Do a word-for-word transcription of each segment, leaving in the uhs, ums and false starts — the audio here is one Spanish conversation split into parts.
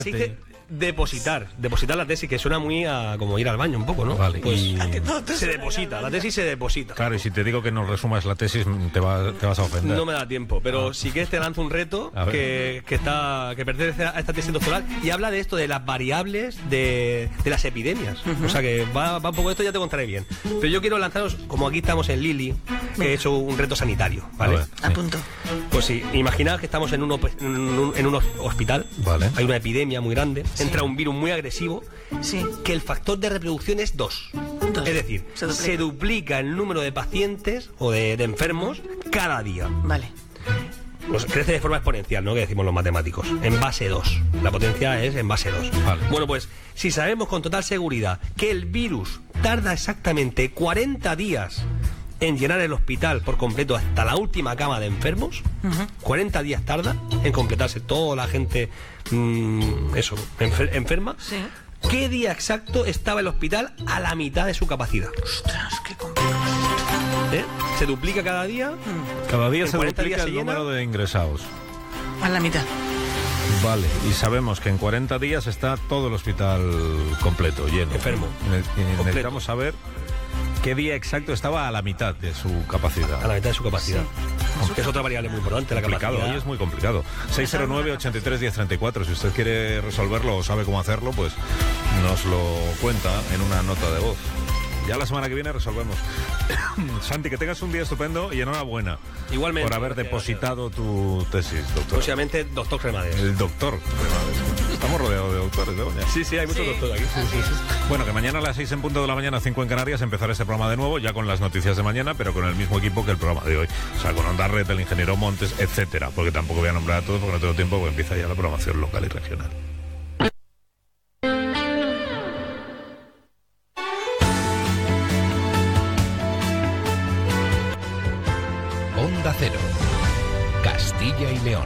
Así que depositar, depositar la tesis, que suena muy a como ir al baño un poco, ¿no? Vale. Pues Y... se deposita, la tesis se deposita. Claro, y si te digo que nos resumas la tesis, te, va, te vas a ofender. No me da tiempo, pero ah. sí que te lanzo un reto que, que está que pertenece a esta tesis doctoral y habla de esto, de las variables de, de las epidemias. Uh-huh. O sea que va, va un poco de esto, ya te contaré bien. Pero yo quiero lanzaros, como aquí estamos en Lili, que he hecho un reto sanitario, ¿vale? A, sí. a punto. Pues sí, imaginad que estamos en un, en un, en un hospital, vale. Hay una epidemia muy grande, sí. Entra un virus muy agresivo, sí. que el factor de reproducción es dos. dos. Es decir, se duplica. se duplica el número de pacientes o de, de enfermos cada día. Vale. Pues crece de forma exponencial, ¿no? Que decimos los matemáticos. En base dos. La potencia es en base dos. Vale. Bueno, pues si sabemos con total seguridad que el virus tarda exactamente cuarenta días en llenar el hospital por completo hasta la última cama de enfermos, uh-huh. cuarenta días tarda en completarse toda la gente, mmm, eso, enfer- enferma. Sí. ¿Qué día exacto estaba el hospital a la mitad de su capacidad? Ostras, qué complicado. ¿Eh? ¿Se duplica cada día? Cada día se duplica el número de ingresados. A la mitad. Vale, y sabemos que en cuarenta días está todo el hospital completo, lleno. Enfermo. Ne- necesitamos saber qué día exacto estaba a la mitad de su capacidad. A la mitad de su capacidad. Sí. Es otra variable muy importante, la complicado, capacidad. Hoy es muy complicado. seis cero nueve, ochenta y tres, diez treinta y cuatro. Si usted quiere resolverlo o sabe cómo hacerlo, pues nos lo cuenta en una nota de voz. Ya la semana que viene resolvemos. Santi, que tengas un día estupendo y enhorabuena. Igualmente. Por haber gracias, depositado gracias. tu tesis, doctor. Próximamente, doctor Cremades. El doctor Cremades. Estamos rodeados de doctores, ¿de Doña? Sí, sí, hay muchos sí. doctores aquí. Sí, sí, sí. Bueno, que mañana a las seis en punto de la mañana, cinco en Canarias, empezará este programa de nuevo, ya con las noticias de mañana, pero con el mismo equipo que el programa de hoy. O sea, con Onda Red, el ingeniero Montes, etcétera. Porque tampoco voy a nombrar a todos porque no tengo tiempo, porque empieza ya la programación local y regional. Onda Cero, Castilla y León.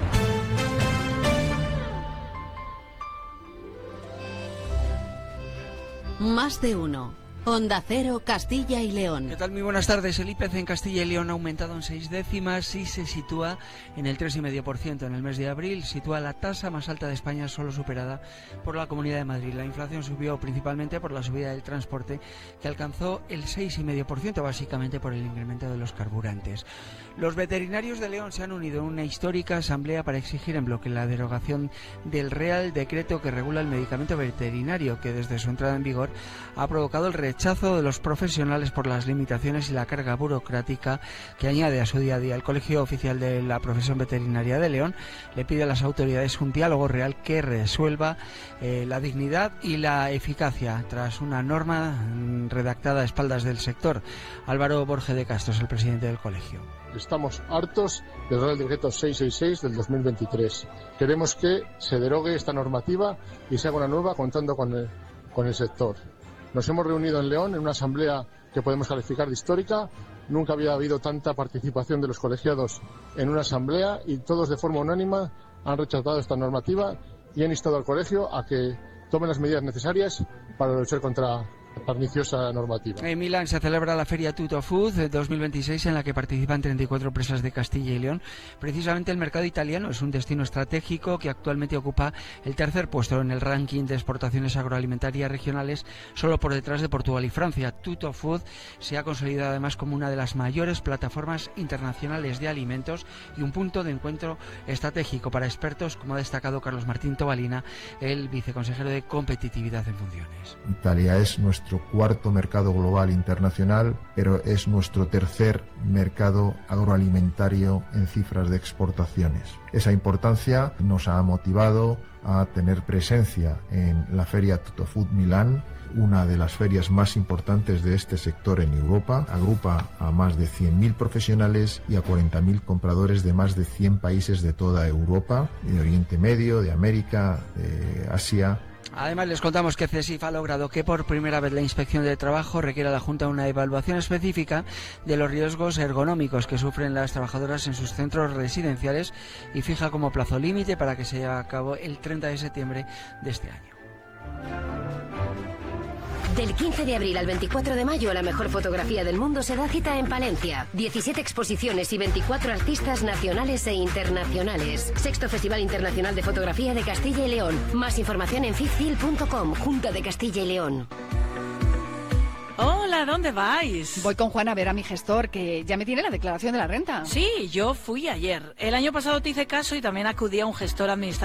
Más de uno. Onda Cero, Castilla y León. ¿Qué tal? Muy buenas tardes. El I P C en Castilla y León ha aumentado en seis décimas y se sitúa en el tres coma cinco por ciento en el mes de abril. Sitúa la tasa más alta de España, solo superada por la Comunidad de Madrid. La inflación subió principalmente por la subida del transporte, que alcanzó el seis coma cinco por ciento, básicamente por el incremento de los carburantes. Los veterinarios de León se han unido en una histórica asamblea para exigir en bloque la derogación del Real Decreto que regula el medicamento veterinario, que desde su entrada en vigor ha provocado el rechazo de los profesionales por las limitaciones y la carga burocrática que añade a su día a día. El Colegio Oficial de la Profesión Veterinaria de León le pide a las autoridades un diálogo real que resuelva eh, la dignidad y la eficacia tras una norma redactada a espaldas del sector. Álvaro Borge de Castro es el presidente del colegio. Estamos hartos del Real Decreto seiscientos sesenta y seis del dos mil veintitrés. Queremos que se derogue esta normativa y se haga una nueva contando con el, con el sector. Nos hemos reunido en León en una asamblea que podemos calificar de histórica. Nunca había habido tanta participación de los colegiados en una asamblea y todos de forma unánime han rechazado esta normativa y han instado al colegio a que tomen las medidas necesarias para luchar contra la perniciosa normativa. En Milán se celebra la Feria Tutto Food dos mil veintiséis en la que participan treinta y cuatro empresas de Castilla y León. Precisamente el mercado italiano es un destino estratégico que actualmente ocupa el tercer puesto en el ranking de exportaciones agroalimentarias regionales, solo por detrás de Portugal y Francia. Tutto Food se ha consolidado además como una de las mayores plataformas internacionales de alimentos y un punto de encuentro estratégico para expertos, como ha destacado Carlos Martín Tobalina, el viceconsejero de Competitividad en Funciones. Italia es nuestro cuarto mercado global internacional, pero es nuestro tercer mercado agroalimentario en cifras de exportaciones. Esa importancia nos ha motivado a tener presencia en la Feria Tutto Food Milán, una de las ferias más importantes de este sector en Europa. Agrupa a más de cien mil profesionales y a cuarenta mil compradores de más de cien países de toda Europa, de Oriente Medio, de América, de Asia. Además, les contamos que CESIF ha logrado que por primera vez la Inspección de Trabajo requiera a la Junta una evaluación específica de los riesgos ergonómicos que sufren las trabajadoras en sus centros residenciales y fija como plazo límite para que se lleve a cabo el treinta de septiembre de este año. Del quince de abril al veinticuatro de mayo, la mejor fotografía del mundo se da cita en Palencia. diecisiete exposiciones y veinticuatro artistas nacionales e internacionales. Sexto Festival Internacional de Fotografía de Castilla y León. Más información en fifcil punto com, Junta de Castilla y León. Hola, ¿dónde vais? Voy con Juan a ver a mi gestor, que ya me tiene la declaración de la renta. Sí, yo fui ayer. El año pasado te hice caso y también acudí a un gestor administrativo